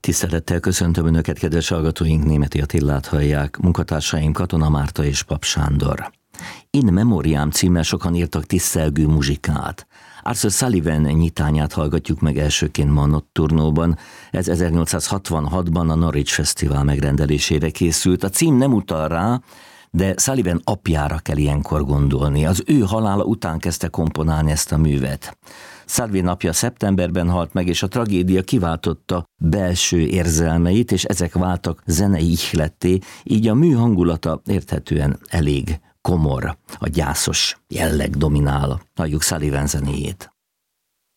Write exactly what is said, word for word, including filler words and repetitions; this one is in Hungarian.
Tisztelettel köszöntöm Önöket, kedves hallgatóink, Németi Attilát hallják, munkatársaim Katona Márta és Pap Sándor. In Memoriam címmel sokan írtak tisztelgő muzsikát. Arthur Sullivan nyitányát hallgatjuk meg elsőként ma a Notturnóban. Ez ezernyolcszázhatvanhatban a Norwich Fesztivál megrendelésére készült. A cím nem utal rá, de Sullivan apjára kell ilyenkor gondolni. Az ő halála után kezdte komponálni ezt a művet. Sullivan apja szeptemberben halt meg, és a tragédia kiváltotta belső érzelmeit, és ezek váltak zenei ihletté, így a mű hangulata érthetően elég komor, a gyászos jelleg dominál. Halljuk Sullivan zenéjét.